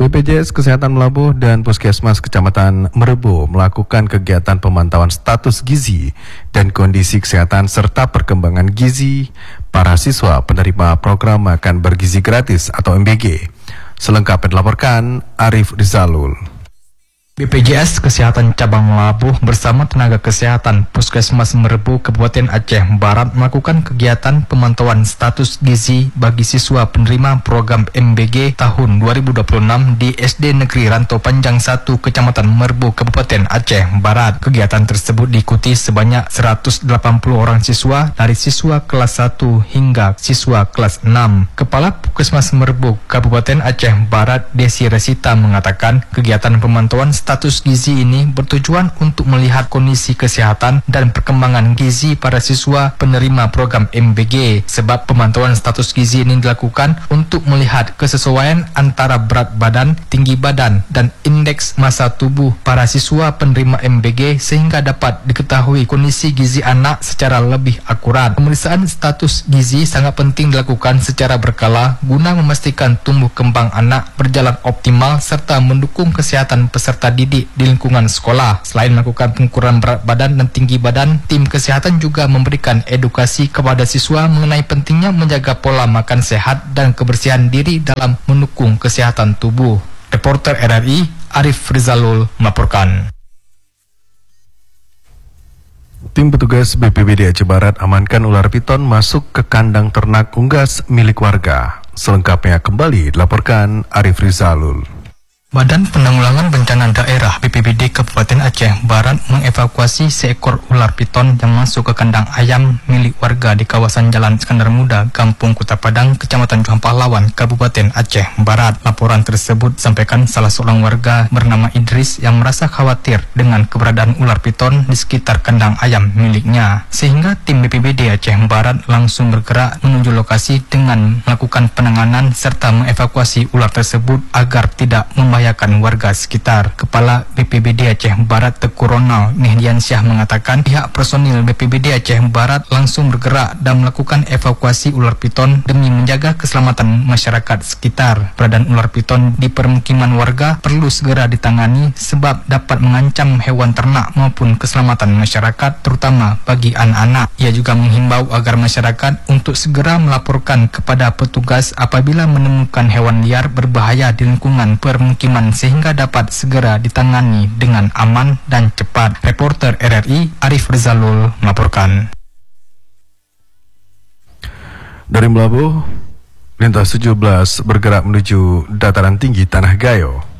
BPJS Kesehatan Melabuh dan Puskesmas Kecamatan Merebu melakukan kegiatan pemantauan status gizi dan kondisi kesehatan serta perkembangan gizi para siswa penerima program makan bergizi gratis atau MBG. Selengkapnya dilaporkan Arif Rizalul. BPJS Kesehatan Cabang Melabuh bersama tenaga kesehatan Puskesmas Merebu Kabupaten Aceh Barat melakukan kegiatan pemantauan status gizi bagi siswa penerima program MBG tahun 2026 di SD Negeri Rantau Panjang 1 Kecamatan Merebu Kabupaten Aceh Barat. Kegiatan tersebut diikuti sebanyak 180 orang siswa dari siswa kelas 1 hingga siswa kelas 6. Kepala Puskesmas Merebu Kabupaten Aceh Barat Desi Resita mengatakan kegiatan pemantauan status gizi ini bertujuan untuk melihat kondisi kesehatan dan perkembangan gizi para siswa penerima program MBG. Sebab pemantauan status gizi ini dilakukan untuk melihat kesesuaian antara berat badan, tinggi badan, dan indeks massa tubuh para siswa penerima MBG sehingga dapat diketahui kondisi gizi anak secara lebih akurat. Pemeriksaan status gizi sangat penting dilakukan secara berkala guna memastikan tumbuh kembang anak berjalan optimal serta mendukung kesehatan peserta didik di lingkungan sekolah. Selain melakukan pengukuran berat badan dan tinggi badan, tim kesehatan juga memberikan edukasi kepada siswa mengenai pentingnya menjaga pola makan sehat dan kebersihan diri dalam mendukung kesehatan tubuh. Reporter RRI Arif Rizalul melaporkan. Tim petugas BPBD Aceh Barat amankan ular piton masuk ke kandang ternak unggas milik warga. Selengkapnya kembali dilaporkan Arif Rizalul. Badan Penanggulangan Bencana Daerah BPBD Kabupaten Aceh Barat mengevakuasi seekor ular piton yang masuk ke kandang ayam milik warga di kawasan Jalan Iskandar Muda, Kampung Kuta Padang, Kecamatan Juang Pahlawan, Kabupaten Aceh Barat. Laporan tersebut disampaikan salah seorang warga bernama Idris yang merasa khawatir dengan keberadaan ular piton di sekitar kandang ayam miliknya. Sehingga tim BPBD Aceh Barat langsung bergerak menuju lokasi dengan melakukan penanganan serta mengevakuasi ular tersebut agar tidak membahayakan warga sekitar. Kepala BPBD Aceh Barat Teku Ronald Mehdiansyah mengatakan pihak personil BPBD Aceh Barat langsung bergerak dan melakukan evakuasi ular piton demi menjaga keselamatan masyarakat sekitar. Keberadaan ular piton di permukiman warga perlu segera ditangani sebab dapat mengancam hewan ternak maupun keselamatan masyarakat terutama bagi anak-anak. Ia juga menghimbau agar masyarakat untuk segera melaporkan kepada petugas apabila menemukan hewan liar berbahaya di lingkungan permukiman sehingga dapat segera ditangani dengan aman dan cepat. Reporter RRI Arif Rizalul melaporkan. Dari Melabuh, lintas 17 bergerak menuju dataran tinggi Tanah Gayo.